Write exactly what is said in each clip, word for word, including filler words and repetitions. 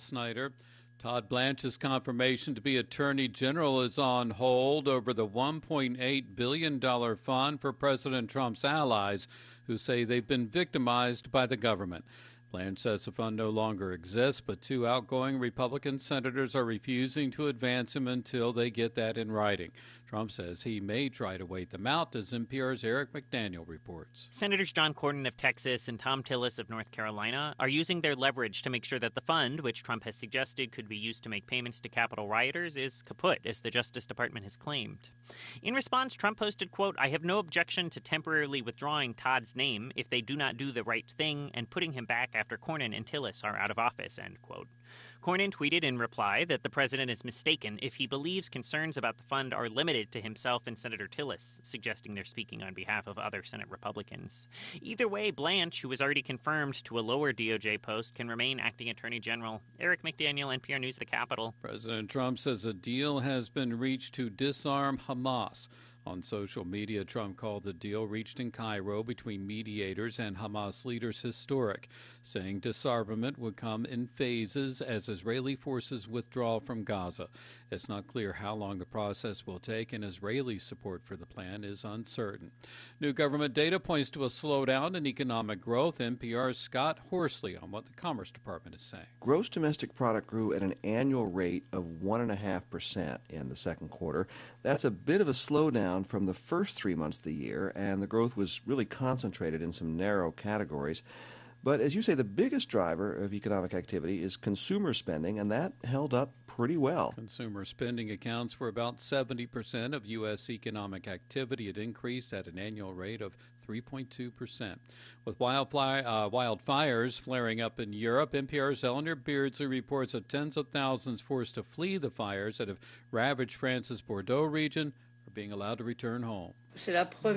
Snyder. Todd Blanche's confirmation to be Attorney General is on hold over the one point eight billion dollars fund for President Trump's allies who say they've been victimized by the government. Blanche says the fund no longer exists, but two outgoing Republican senators are refusing to advance him until they get that in writing. Trump says he may try to wait them out, as N P R's Eric McDaniel reports. Senators John Cornyn of Texas and Thom Tillis of North Carolina are using their leverage to make sure that the fund, which Trump has suggested could be used to make payments to Capitol rioters, is kaput, as the Justice Department has claimed. In response, Trump posted, quote, "I have no objection to temporarily withdrawing Todd's name if they do not do the right thing and putting him back after Cornyn and Tillis are out of office," end quote. Cornyn tweeted in reply that the president is mistaken if he believes concerns about the fund are limited to himself and Senator Tillis, suggesting they're speaking on behalf of other Senate Republicans. Either way, Blanche, who was already confirmed to a lower D O J post, can remain acting Attorney General. Eric McDaniel, N P R News, The Capitol. President Trump says a deal has been reached to disarm Hamas. On social media, Trump called the deal reached in Cairo between mediators and Hamas leaders historic, saying disarmament would come in phases as Israeli forces withdraw from Gaza. It's not clear how long the process will take, and Israeli support for the plan is uncertain. New government data points to a slowdown in economic growth. N P R's Scott Horsley on what the Commerce Department is saying. Gross domestic product grew at an annual rate of one point five percent in the second quarter. That's a bit of a slowdown from the first three months of the year, and the growth was really concentrated in some narrow categories. But as you say, the biggest driver of economic activity is consumer spending, and that held up pretty well. Consumer spending accounts for about seventy percent of U S economic activity. It increased at an annual rate of three point two percent. With wildfire, uh, wildfires flaring up in Europe, N P R's Eleanor Beardsley reports of tens of thousands forced to flee the fires that have ravaged France's Bordeaux region are being allowed to return home. Sophie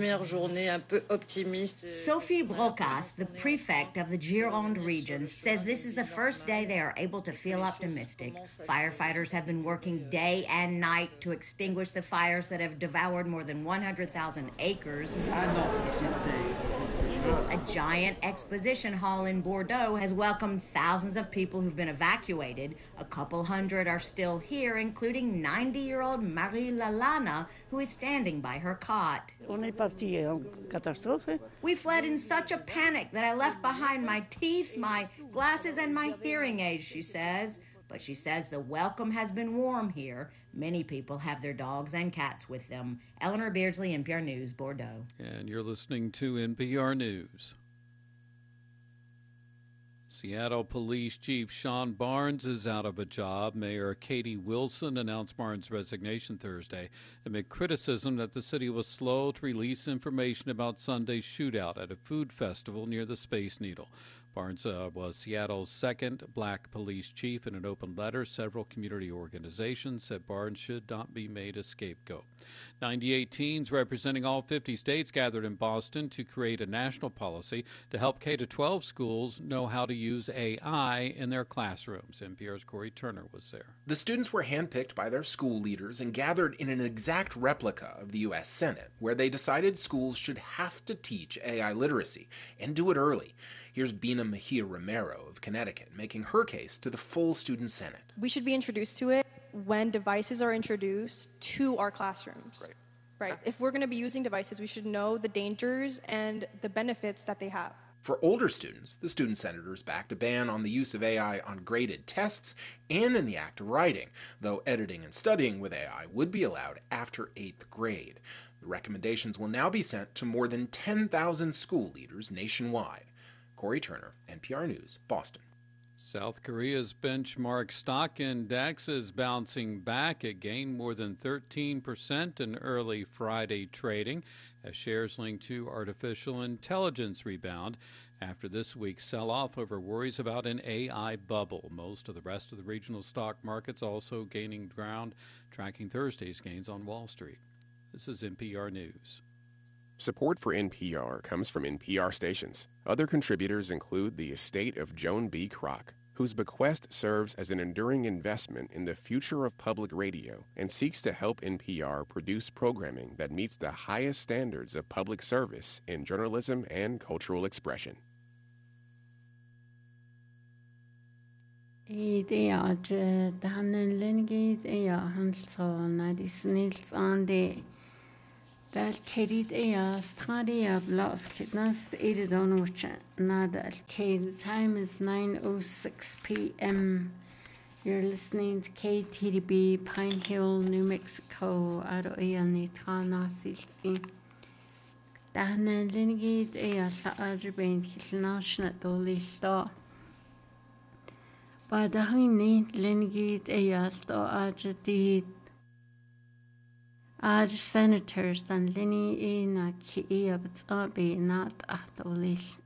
Brocas, the prefect of the Gironde region, says this is the first day they are able to feel optimistic. Firefighters have been working day and night to extinguish the fires that have devoured more than one hundred thousand acres. A giant exposition hall in Bordeaux has welcomed thousands of people who've been evacuated. A couple hundred are still here, including ninety-year-old Marie Lalana, who is standing by her cot. We fled in such a panic that I left behind my teeth, my glasses, and my hearing aids, she says. But she says the welcome has been warm here. Many people have their dogs and cats with them. Eleanor Beardsley, N P R News, Bordeaux. And you're listening to N P R News. Seattle Police Chief Sean Barnes is out of a job. Mayor Katie Wilson announced Barnes' resignation Thursday amid criticism that the city was slow to release information about Sunday's shootout at a food festival near the Space Needle. Barnes uh, was Seattle's second black police chief. In an open letter, several community organizations said Barnes should not be made a scapegoat. ninety-eight teens representing all fifty states gathered in Boston to create a national policy to help K through twelve schools know how to use A I in their classrooms. N P R's Corey Turner was there. The students were handpicked by their school leaders and gathered in an exact replica of the U S Senate, where they decided schools should have to teach A I literacy and do it early. Here's Bina Mejia Romero of Connecticut making her case to the full student senate. We should be introduced to it when devices are introduced to our classrooms. Right. Right. If we're going to be using devices, we should know the dangers and the benefits that they have. For older students, the student senators backed a ban on the use of A I on graded tests and in the act of writing, though editing and studying with A I would be allowed after eighth grade. The recommendations will now be sent to more than ten thousand school leaders nationwide. Corey Turner, N P R News, Boston. South Korea's benchmark stock index is bouncing back. It gained more than thirteen percent in early Friday trading as shares linked to artificial intelligence rebound after this week's sell-off over worries about an A I bubble. Most of the rest of the regional stock markets also gaining ground, tracking Thursday's gains on Wall Street. This is N P R News. Support for N P R comes from N P R stations. Other contributors include the estate of Joan B. Kroc, whose bequest serves as an enduring investment in the future of public radio and seeks to help N P R produce programming that meets the highest standards of public service in journalism and cultural expression. Det er at danen lengit er handelså når de snils an det der kedit er stradi er blaskidnast it on which not the time is nine oh six p.m. You're listening to K T D B Pine Hill, New Mexico. Aro er nitrana silsi. Danen lengit er la arben kilnashna dolista. Ba da hini lengit er sto ajadit. Aj senators dan lini e na ki e abtsabi not ahtolish.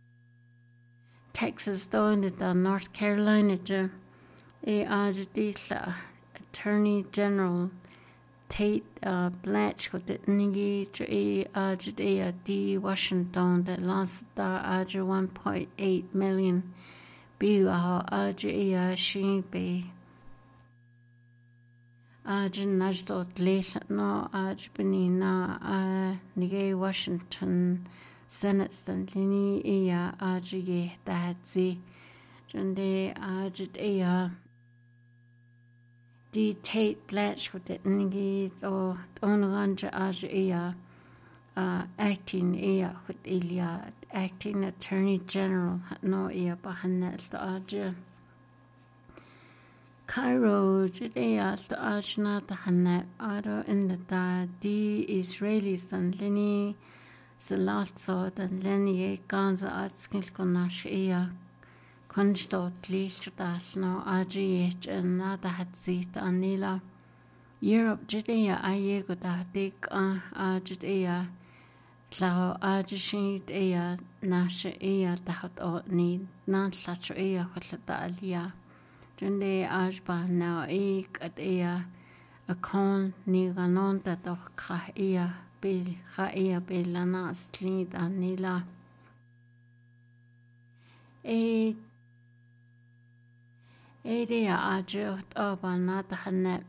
Texas doing it the North Carolina je e ajaditla Attorney General Tate uh, Blanchard that nigi e ajad e di Washington that lost da aj one point eight million biga aj e shi be aj najdot lesh no aj benina uh, nigi Washington Senate stanlini e aj ye dadzi jande ajad e di Tate Blanchard that nigi o onranja aj e uh, acting e hut ilia acting Attorney General no e bahanna aj Cairo judea to ajna tahanna aro in the da di Israelis and lini salatso dan lini ganza atskil konash e Kunstot lichtas no ajich and nada hat zit anila. Europe judea ayego da dik ajudea Lao ajishit ea nasha ea dahat o ni nan lacho ea hotlata alia. Junde ajba now eek at ea a con ni ganon da doch ka ea bil ka ea belana slid anila. E Area ajut oba hanne.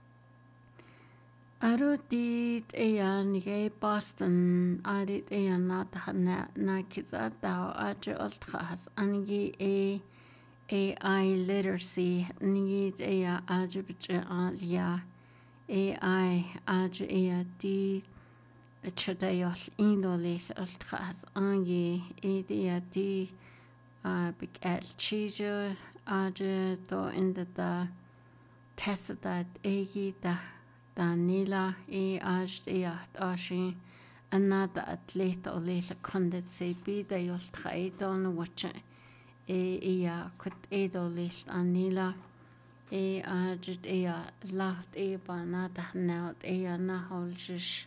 Arudit ea nige Boston arit ea nat hanne na kizata aja ultras anigi e A I literacy nigi ea aja bicha alia A I aja ea di chadayos indolish ultras angi ea di big el chijo aja do inda da testa egi da Danila e aj e at ashi another athlete o leila condet se bida yos traidon watch e ia kut edo list anila e aj e lacht e banata naut e na holjish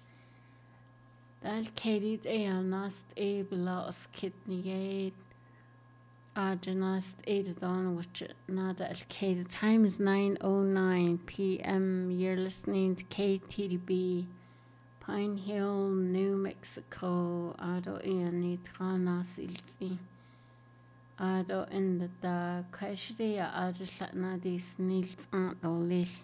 dal kedit e nast e blas kidney Ajanast eight on which nada K. The time is nine oh nine p.m. You're listening to K T D B, Pine Hill, New Mexico. Ado iani trana silsi. Ado in the da kashriya ajaslatna dis nils antolish.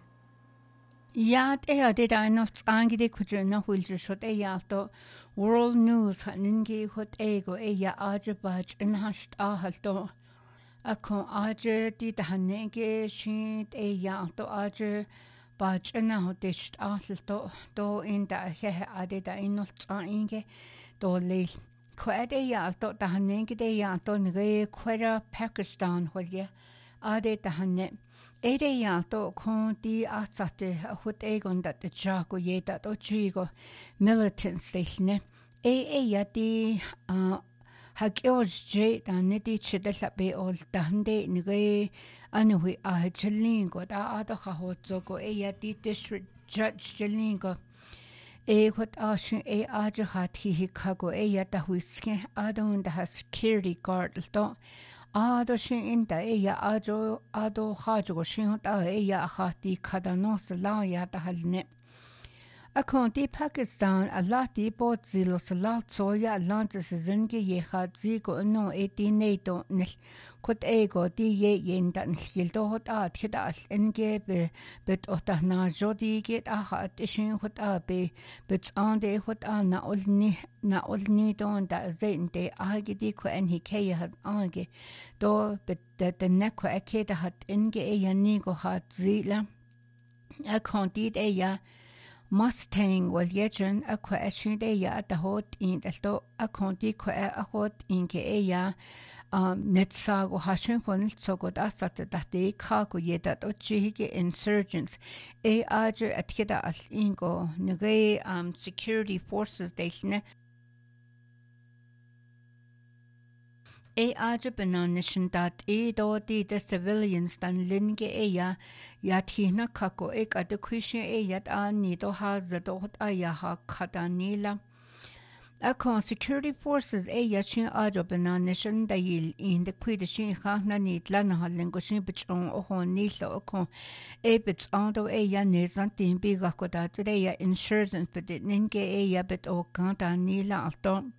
Ja, det er det der er noget angede kunne nå hulje så det er to World News ningi hot ego e ja ajabaj en hast ahalto akon aje di dahnege shit e ja to aje baj en hotest ahalto do in da he ade da inot ainge do le kwade ja to dahnege de ja to nge kwara Pakistan holje ade dahne Ede ja to kon di atsate hut egon dat de jago ye dat o chigo militant station e e ya di ha kyos je da ne di chedela be ol dande nge anu hui a chelingo da ado ha hotzo e ya di district judge chelingo e hot ash e aja hat hi kago e ya da hui ske ado da security guard to Ado shin inda eya ado ado hajo shin ta eya hati kada no sala ya ta halne Akonti Pakistan a lati bot zilo salal soya lantis zingi ye had zigo no eti nato nil kut ego di ye yen dan hildo hot at hidal enge be bet otah na jodi get a hat ishin hot a be bet ande hot a na olni na olni don da zain de age di ko en hike had age do bet de nekko ake da hat enge e yani go hat zila Akonti e ya Mustang wal yetren a kwa ashin de ya da hot in alto a konti kwa a hot in ke e ya um net sa go hashin kon so go da sat da de ka go ye da to chi ke insurgents e a je atkeda al in go nge um security forces de ne E ajabanan nishin dat e do di the civilians dan linge e ya ya tina kako e kada kwishin e yat a ni do ha za do hot a ya ha kada nila. Akon security forces e ya shin ajabanan nishin da yil in the kwida shin ha na ni lana ha lingo shin bichon o ho nila okon e bits ando e ya nezan tin biga koda today ya insurance but ninge e ya bit o kanta nila alto.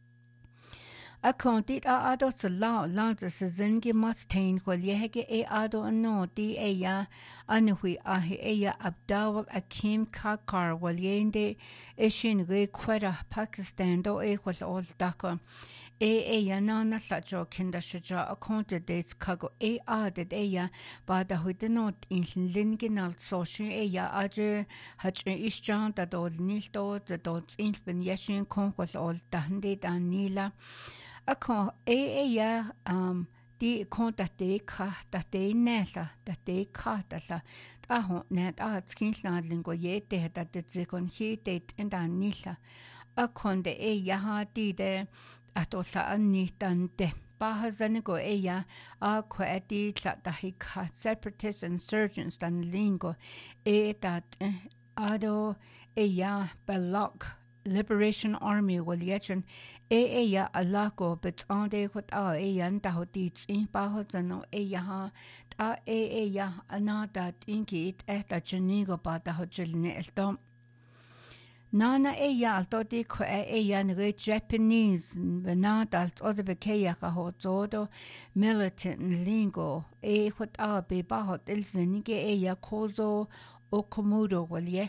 Akon dit a ado sa lao lanza sa zingi Mustang wal yehege e ado ano di e ya anuhui ahi e ya Abdawal Akim Kakar wal yende e shin re kwera Pakistan do e wal ol daka e e ya nana lajo kinda shaja akon de des kago e adet e ya bada huidinot in linginal soshin e ya aje hach ishjan da do nildo da do zinfin yeshin kon wal ol dahndi da nila Akon e e ya um di kon da de ka da de nela da de ka da la da ho net a skin la lingo ye de da de zikon hi de in da nila akon de e ya ha di de ato sa ani tan de ba ha zan go e ya a ko e di la da hi ka separatist insurgents dan lingo e da ado e ya balok Liberation Army wal yetren e e ya alako but ande hot a e yan da hot its in ba hot no e ya ha ta e e ya anada inki it eta chenigo ba da hot jelne elto Nana e ya alto di ko e e ya ne Japanese benada also be ke ya ka hot zodo militant lingo e hot a be ba hot elsen ge e ya kozo Okamoto wal ye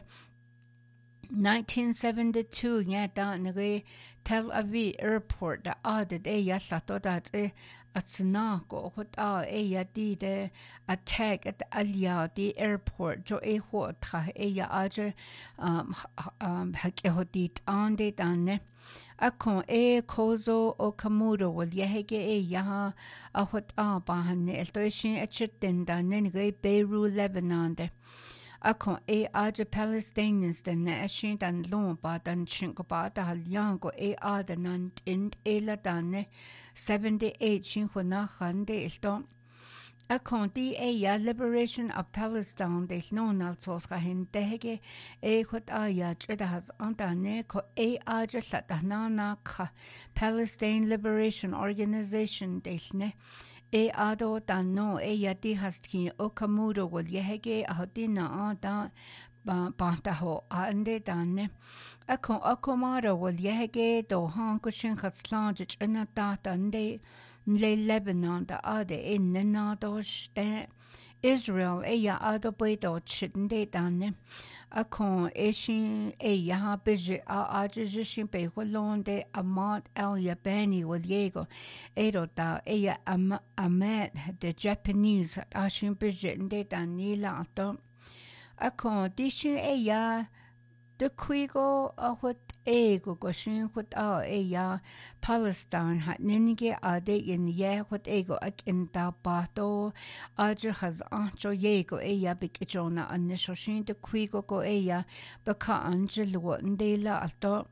nineteen seventy-two ya da nge Tel Aviv airport da added e ya sato da e atsna ko hot a e ya di de attack at Alya di airport jo e ho tra e ya aje um um hak e hodit ande danne akon e kozo Okamoto wal yehege e ya a hot a ba hanne elto shin e chitten danne nge Beirut Lebanon de Akon e aja Palestinians den na ashin dan lon ba dan shinko ba da halyan go e ada nan ind e la dan seventy-eight shin ko na khande ilto Akon di e ya liberation of Palestine de non also ska hin dehege e khot a ya cheda has antane ko e aja satanana ka Palestine Liberation Organization de ne E ado dan no e ya di hastki Okamoto wal yehege a hodina a da ba ta ho ande danne akon akomaro wal yehege do han ko shin khatslanj ina ta dande le Lebanon da ade in na do ste Israel e ya ado bedo chinde danne akon e shin e ya beje a aje shin be holonde Ahmad al-Yabani wal yego ero da e ya Ahmad the Japanese ashin beje nde danila to akon dishin e ya de kwigo a hot ego go shin hot a e ya Palestine hat ninge ade in ye hot ego ak in da bato aje has ancho yego e ya bikjona anisho shin de kwigo go e ya baka angelo ndela alto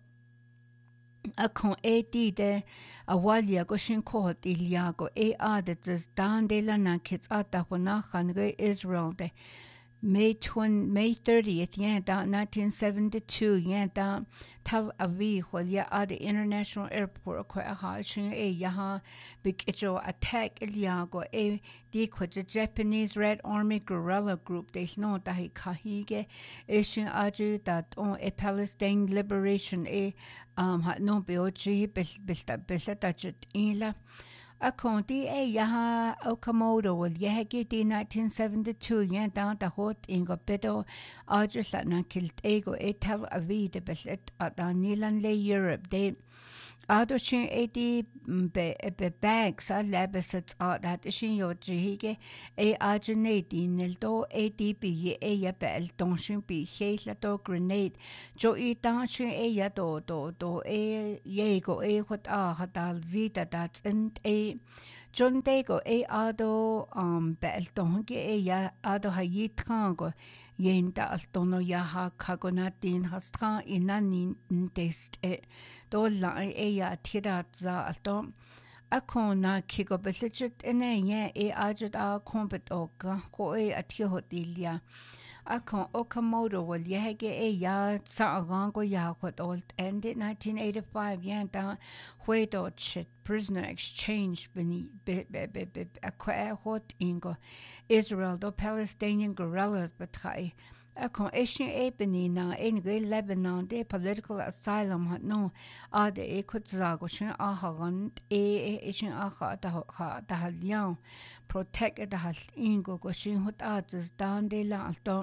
akon e di de a walia go shin ko hot iliago e ade des dandela na kits ata hona khange Israel de May twin May thirtieth, yeah, da nineteen seventy-two, yeah, da Tel Aviv, well, yeah, at the international airport, quite a harsh, eh, yaha, big attack, Eliago, eh, the Japanese Red Army guerrilla group, they know that he kahige, Asian aju that on a Palestine liberation, eh, um, had no beoji, besta besta ila. Akon di e yaha Okamoto will yahagi di nineteen seventy-two yan down the hot ingo bedo ajus la na kilt ego e Tel Aviv de belet at the Nilan le Europe de Ado shin eighty be be bags a labesets at that shin yo jihige e ajune di nildo eighty be e ya bel don shin be la do grenade jo e dan shin e ya do do do e ye go e hot a hatal zita dat and e John Dego e ado um bel don ge e ya ado ha yitrango yenda altono ya ha kagonatin hastra inanin test e do la e ya tira za alto akona kigo besit ene ye e ajut a kompet oka ko e atio hotilia akon Okamoto will yege e ya sa rango ya hot old ended nineteen eighty-five yanda huedo chit prisoner exchange beni be be be be akwa hot ingo Israel do Palestinian guerrillas betray akon Asian ebony na in Lebanon de political asylum hat no ade e kutzago shin ahagan e Asian aha da ha da halian protect da hal ingo go shin hot ads down de la alto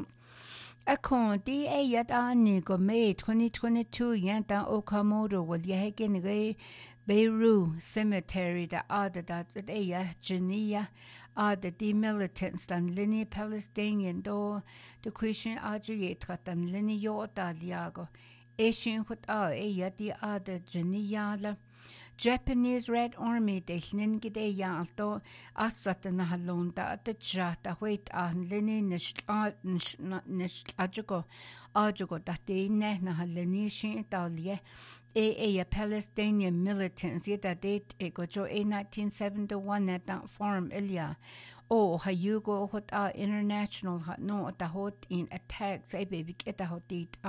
akon di e yat ani go May twenty twenty-two yanda Okamoto will yegen ge Beirut cemetery da ada da e ya Geneva ada di militants dan linie Palestinian do de Christian adriet dan linie yo da liago Asian hot a e ya di ada Geneva la Japanese Red Army de ninge de ya alto asat na halonda at jata wait an lini nish nish ajugo ajugo da de ne na halini shin dalie e a Palestinian militants yet that date e go jo a nineteen seventy-one at that forum Ilya o hayugo hot a international hot no at the hot in attacks a baby get a hot it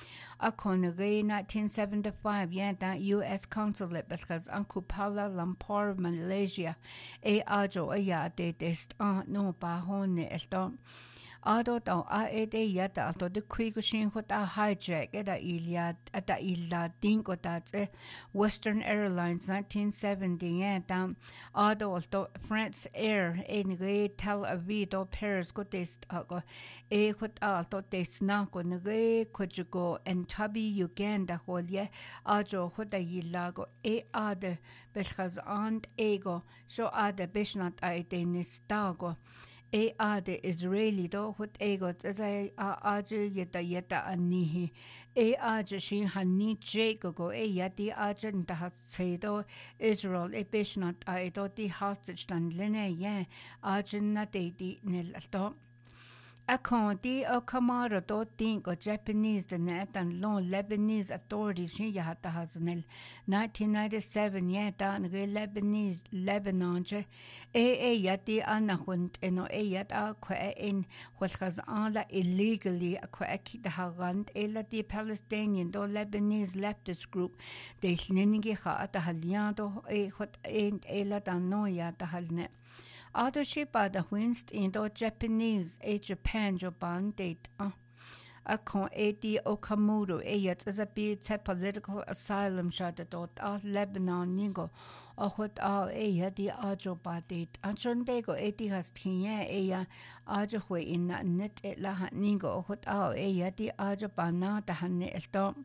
Akonage nineteen seventy-five yanda U S consulate because Uncle Paula Lampard Malaysia e ajo aya de test no ba hone esto ado ta a e de yata to de kuigushin hota hijack eda ilia ata illa dingo tate Western Airlines nineteen seventy yanda ado to France Air en ge Tel Aviv do Paris go test ago e hota to test na go ne kujugo en tabi Uganda holye ajo hota illa go e ade beschaz and ego so ade bishnat ai de nistago e ade Israeli do hut egot as I aje yeta yeta anihi e aje shin hani jego go e yati aje nda sedo Israel e bishnat ai do di hostage dan lene ye aje na de di nel to Akon di Okamara do tingo Japanese the net and long Lebanese authorities shin yata haznel nineteen ninety-seven yeta and Lebanese Lebanon je e e yati anahunt eno e yata kwa in what has ala illegally kwa akita harand ela di Palestinian do Lebanese leftist group de ningi ha ata haliando e hot and ela dan no yata halne Other ship are the winst in the Japanese a Japan Japan date a con eighty Okamoto a yet as a bit political asylum shot at Lebanon ningo or what are a yet the Ajoba date and Chondego eighty has tia a Ajahwe in that net at La Ningo or what are a yet the Ajabana the Hane Elto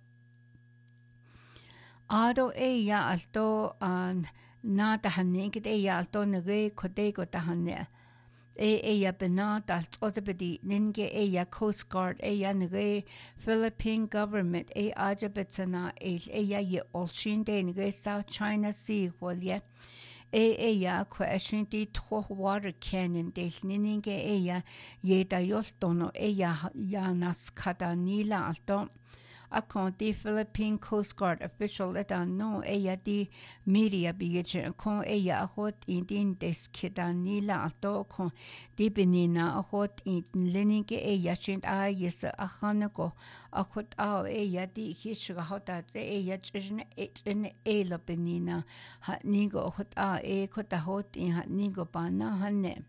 Ado a ya alto and na tahanne kit e ya to nge khote ko tahanne e e ya bena ta otbedi ninge e ya Coast Guard e ya nge Philippine government e ajabetsana e e ya ye olshin de nge South China Sea holye e e ya question di to water canyon de ninge e ya ye da yostono e ya ya nas kada nila alto Akon the Philippine Coast Guard official let on no eya di media bigich kon eya hot in din deskidan nila to kon di benina hot in leninge eya shint a yes a hanako a hot a eya di hisha hota eya chin in ela benina hat nigo hot a e kota hot in hat nigo bana hanne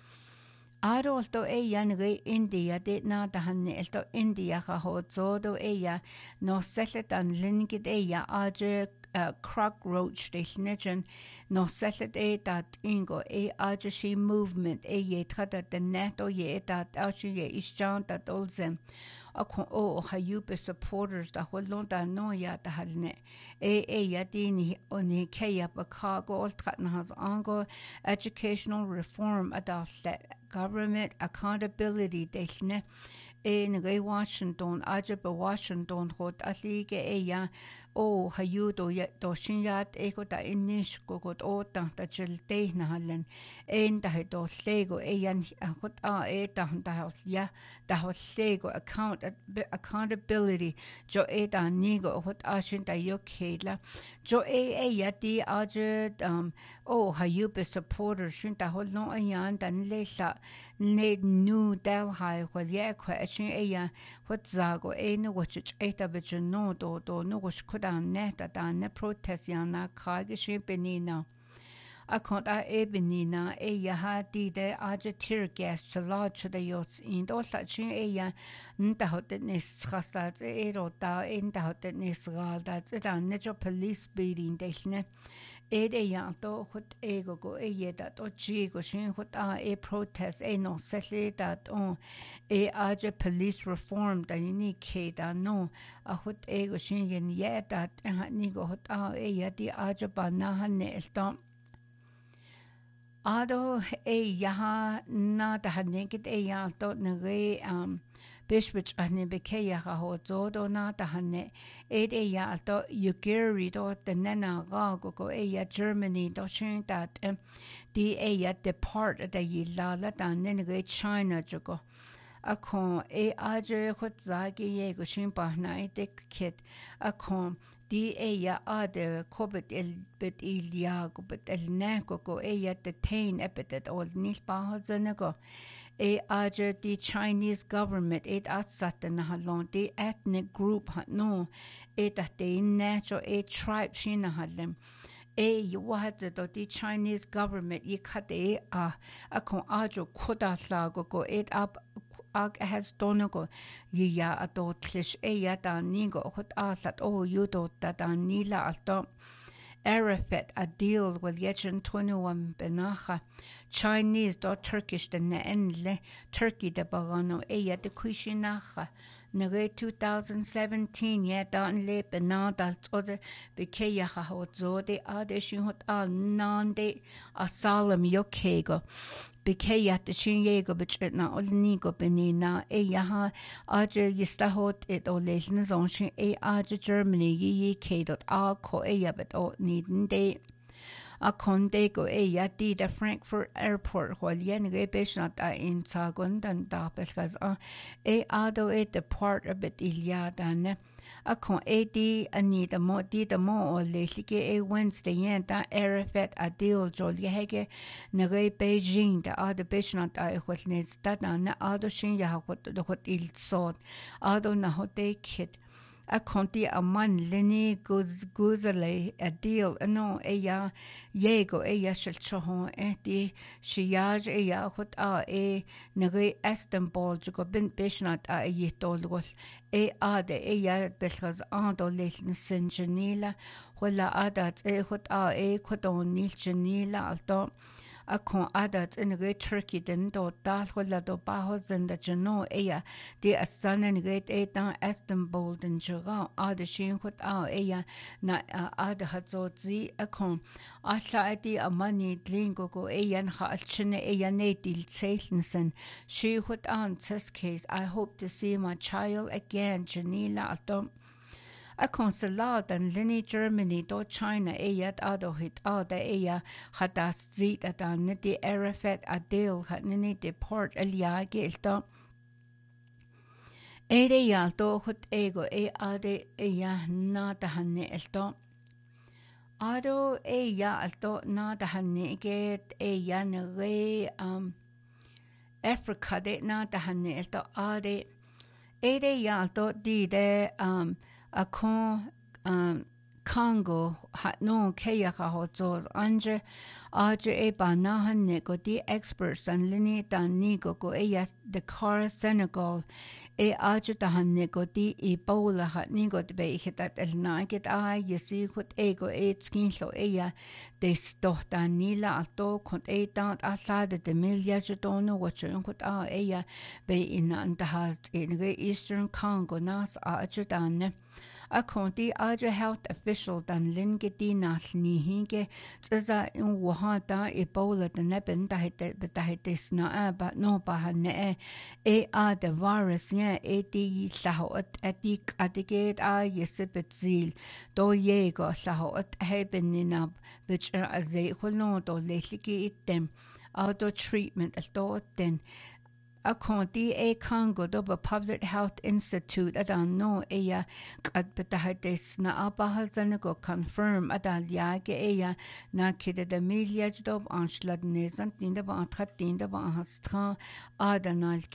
Aro sto eya nge India de na da hanne sto India ha ho zodo eya no sellet an lingit eya aje uh, cockroach de snitchen no sellet e dat ingo e aje shi movement e ye trata de net o ye dat aje ye isjan dat olzen akon o hayupe supporters da holon da no ya da halne e e ya dini oni keya bakago oltratna has ango educational reform adalt government accountability dechne in Ray Washington ajaba Washington hot alige eya o hayudo ya doshinyat ego da inish gogot o ta ta chilte na halen en da do lego eyan hot a e da da ya da hot lego account accountability jo e da nigo hot ashin da yokela jo e eya di aje um o hayuba supporters shin da hol no ayan dan lesa ne new Delhi hol ya question eya hot zago e no watch eta bit no do do no was could neta da ne protest yana kage shi benina a kont a e benina e ya ha di de aje tear gas to lodge the yachts in do sa chin e ya nta hot ne schasta e ro da in da hot ne sgal da da ne jo police beating dechne e de ya to hot e go go e ye da to chi go shin hot a e protest e no settle that on e aje police reform da ni ke da no a hot e go shin yen ye da ni go hot a e ya di aje ba na han ne sta Ado e yaha na da hanegit e ya to nge um bishwich ahne beke ya ho zodo na da hanne e de ya to yugiri do the nena ga go go e ya Germany do shin that um di e ya depart da yila la da nge China jogo akon e aje hot zagi ye go shin ba na e de kit akon di eya ade kobet el bet ilia go bet el neko go eya detain epitet old nil bahazanego e aje the Chinese government it asat na halon the ethnic group no it that the natural a tribe shina halem e you had the the Chinese government you cut e a akon ajo koda go go it up ag has donego ya adot klish e ya da nigo hot asat o yudo da da nila alto Arafat a deal with yechen twenty-one benacha Chinese do Turkish the enle Turkey de bagano e ya de kushinacha nage two thousand seventeen ya da le benada tsoze beke ya ha zode ade shin hot an nande a salam yokego Bikea the Shinyego Bichna Olnigo Benina, E Yaha, Aja Yistahot it or Latin on Shin E Aja Germany ye K dot R co Eyabet or Needen Day. A Condego Eya di the Frankfurt Airport while Yenige Bishnat in Sagund and Dapeskas are E Ado it the part of it Iliadane. A con A D Anita Mo di the Mo or Lesike A Wednesday yen that Arafat a deal Jolihege Nage Beijing the other Bishnat I was needs that and the other Shin Yahot the hot ill sort. Ado Nahote kid. A conti a man Lenny goes guzale a deal no e ya yego e ya shall chohon e di shiyaj e ya hot a e nage Istanbul jugo bin bishnat a e yitolgos e ade e ya besgas ando lesn sinjanila wala adat e hot a e koton nil janila alto a con adat in a Turkey den do das wala do bahos and the jano eya di a son and great eight down Istanbul den jura ada shin hot a eya na ada hatzozi a con asa di a money dlingo go eyan ha chine eya ne dil seltensen she hot on this case I hope to see my child again Janila atom A consulat in Linny, Germany, do China, eyat ado hit ada eya hadas zit at an niti Arafat adil hat nini deport elia gilta. Ere yalto hut ego e ade e ya na tahanne elto. Ado e ya alto na tahanne get e ya nere um Africa de na tahanne elto ade ere yalto di de um a con um Congo hat no kaya ka hozo anje aje e banahan ne go di experts an lini dan ni go go e ya Dakar Senegal e aje dahan ne go di Ebola hat ni go be hitat el na get a yesi hut e go e skin so e ya de stoch dan nila alto kont e dan a lade de milja je dono wat je hut a e ya be in an da hat in the Eastern Congo nas aje dan ne a conti aja health official dan lingeti nas ni hinge tsa in Wuhan da Ebola the neben da het da het is na ba no ba ne e a the virus ya e di sahat adik adiget a yesibetsil do yego sahat hebben ni na which a ze holno do leliki item auto treatment as do den a conti e Congo do ba Public Health Institute adan no eya kat betahates na abahal zane go confirm adal yage eya na kide de milia do anslad nezant ninda ba atrat dinda ba hastra adanal